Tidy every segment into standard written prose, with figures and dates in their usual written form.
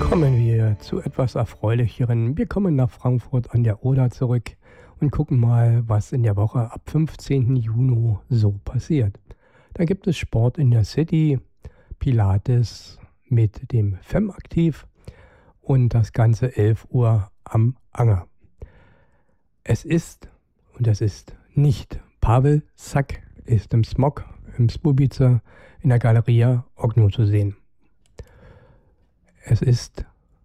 Kommen wir zu etwas Erfreulicheren. Wir kommen nach Frankfurt an der Oder zurück und gucken mal, was in der Woche ab 15. Juni so passiert. Da gibt es Sport in der City, Pilates mit dem FEM-Aktiv und das Ganze 11 Uhr am Anger. Es ist nicht Pavel Sack ist im Smog, im Spubice, in der Galeria Ogno zu sehen. Es ist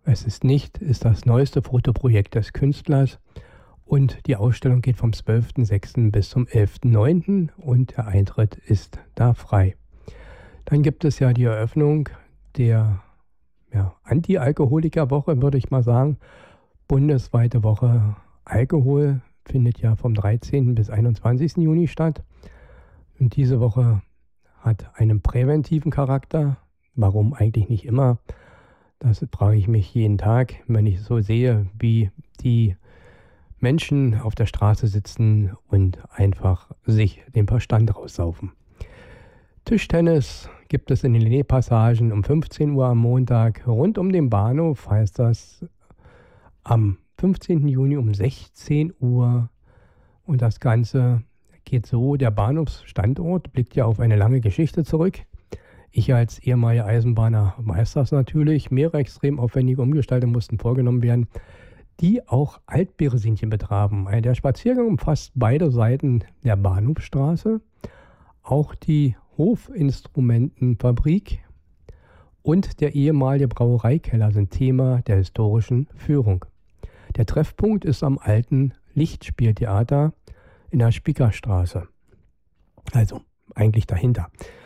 das neueste Fotoprojekt des Künstlers und die Ausstellung geht vom 12.06. bis zum 11.09. und der Eintritt ist da frei. Dann gibt es ja die Eröffnung der Anti-Alkoholiker-Woche, würde ich mal sagen. Bundesweite Woche Alkohol findet ja vom 13. bis 21. Juni statt. Und diese Woche hat einen präventiven Charakter. Warum eigentlich nicht immer? Das frage ich mich jeden Tag, wenn ich so sehe, wie die Menschen auf der Straße sitzen und einfach sich den Verstand raussaufen. Tischtennis gibt es in den Linné-Passagen um 15 Uhr am Montag. Rund um den Bahnhof heißt das am 15. Juni um 16 Uhr. Und das Ganze geht so, der Bahnhofsstandort blickt ja auf eine lange Geschichte zurück. Ich als ehemaliger Eisenbahner weiß das natürlich. Mehrere extrem aufwendige Umgestaltungen mussten vorgenommen werden, die auch Altberesinchen betrafen. Der Spaziergang umfasst beide Seiten der Bahnhofstraße, auch die Hofinstrumentenfabrik und der ehemalige Brauereikeller sind Thema der historischen Führung. Der Treffpunkt ist am alten Lichtspieltheater in der Spiekerstraße. Also eigentlich dahinter.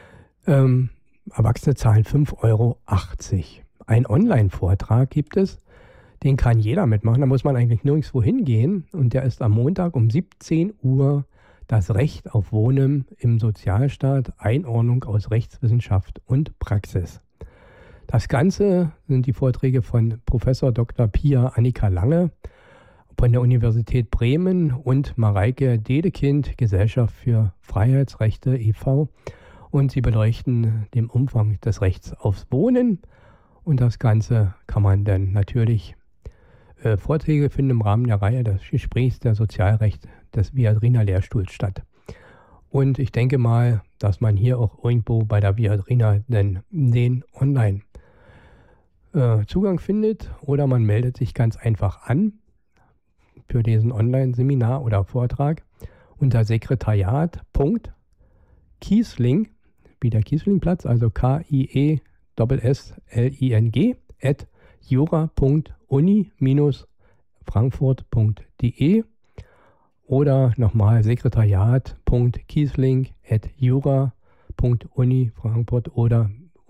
Erwachsene zahlen 5,80 Euro. Ein Online-Vortrag gibt es, den kann jeder mitmachen, da muss man eigentlich nirgendwo hingehen. Und der ist am Montag um 17 Uhr das Recht auf Wohnen im Sozialstaat, Einordnung aus Rechtswissenschaft und Praxis. Das Ganze sind die Vorträge von Professor Dr. Pia Annika Lange von der Universität Bremen und Mareike Dedekind, Gesellschaft für Freiheitsrechte e.V., und sie beleuchten den Umfang des Rechts aufs Wohnen. Und das Ganze kann man dann natürlich Vorträge finden im Rahmen der Reihe des Gesprächs der Sozialrecht des Viadrina Lehrstuhls statt. Und ich denke mal, dass man hier auch irgendwo bei der Viadrina den Online Zugang findet oder man meldet sich ganz einfach an für diesen Online-Seminar oder Vortrag unter sekretariat.kiesling, wie der Kieslingplatz, also KIESSLING @jura.uni-frankfurt.de oder nochmal sekretariat.kiesling@jura.uni-frankfurt oder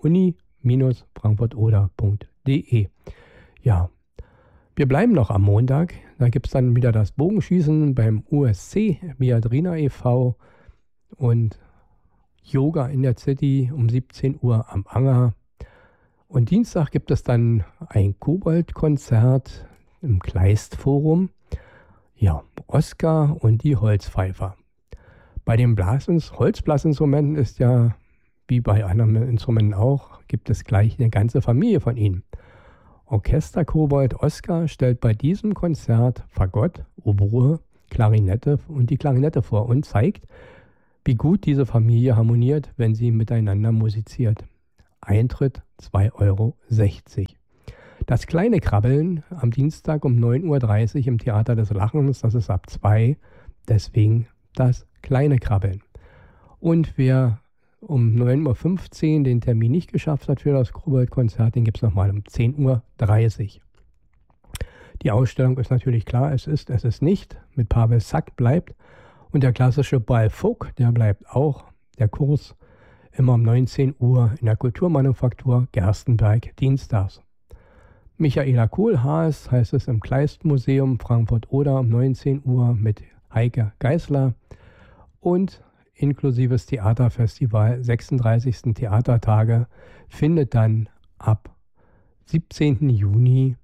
uni-frankfurt-oder.de. Ja, wir bleiben noch am Montag. Da gibt es dann wieder das Bogenschießen beim USC Viadrina e.V. und Yoga in der City um 17 Uhr am Anger. Und Dienstag gibt es dann ein Kobold-Konzert im Kleist-Forum. Ja, Oskar und die Holzpfeifer. Bei den Holzblasinstrumenten ist ja, wie bei anderen Instrumenten auch, gibt es gleich eine ganze Familie von ihnen. Orchester-Kobold Oskar stellt bei diesem Konzert Fagott, Oboe, Klarinette und die Klarinette vor und zeigt, wie gut diese Familie harmoniert, wenn sie miteinander musiziert. Eintritt 2,60 Euro. Das kleine Krabbeln am Dienstag um 9.30 Uhr im Theater des Lachens, das ist ab 2, deswegen das kleine Krabbeln. Und wer um 9.15 Uhr den Termin nicht geschafft hat für das Kobold-Konzert, den gibt es nochmal um 10.30 Uhr. Die Ausstellung ist natürlich klar, es ist nicht, mit Pavel Sack bleibt. Und der klassische Ball Folk, der bleibt auch. Der Kurs immer um 19 Uhr in der Kulturmanufaktur Gerstenberg dienstags. Michaela Kohlhaas heißt es im Kleist-Museum Frankfurt-Oder um 19 Uhr mit Heike Geisler. Und inklusives Theaterfestival 36. Theatertage findet dann ab 17. Juni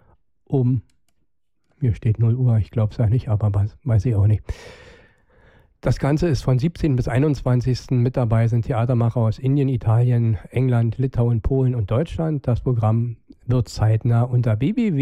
hier steht 0 Uhr, ich glaube es ja nicht, aber weiß ich auch nicht. Das Ganze ist von 17. bis 21. Mit dabei sind Theatermacher aus Indien, Italien, England, Litauen, Polen und Deutschland. Das Programm wird zeitnah unter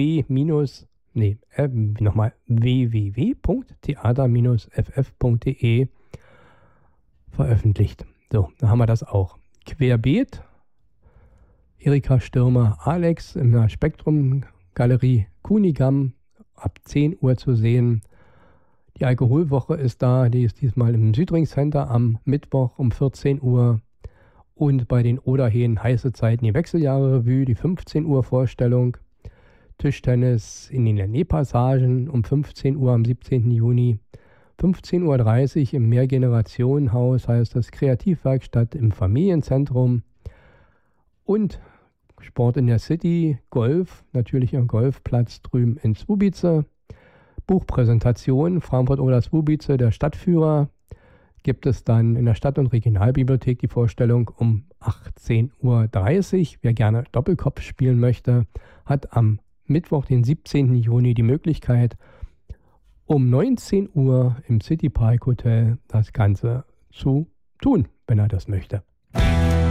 www.theater-ff.de veröffentlicht. So, da haben wir das auch. Querbeet, Erika Stürmer, Alex in der Spektrum-Galerie Kunigam ab 10 Uhr zu sehen. Die Alkoholwoche ist da, die ist diesmal im Südring Center am Mittwoch um 14 Uhr. Und bei den Oderheen heiße Zeiten die Wechseljahre-Revue, die 15 Uhr Vorstellung. Tischtennis in den Lenné-Passagen um 15 Uhr am 17. Juni. 15.30 Uhr im Mehrgenerationenhaus, heißt das Kreativwerkstatt im Familienzentrum. Und Sport in der City, Golf, natürlich am Golfplatz drüben in Zwobice. Buchpräsentation, Frankfurt oder Zwobice, der Stadtführer. Gibt es dann in der Stadt- und Regionalbibliothek die Vorstellung um 18.30 Uhr. Wer gerne Doppelkopf spielen möchte, hat am Mittwoch, den 17. Juni, die Möglichkeit, um 19 Uhr im City Park Hotel das Ganze zu tun, wenn er das möchte.